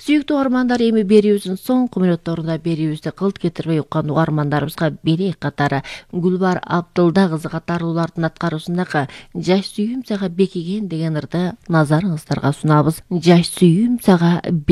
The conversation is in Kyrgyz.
Сүйүктүү угармандар, эми берүүбүздүн соңку мүнөттөрүндө берүүбүздү кылт кетирбей уккан угармандарыбызга Берек катары Гүлбар Абдылда кызы катарлуулардын аткаруусундагы Жаш сүйүүм сага бекиген деген ырды назарыңыздарга сунабыз. Жаш сүйүүм сага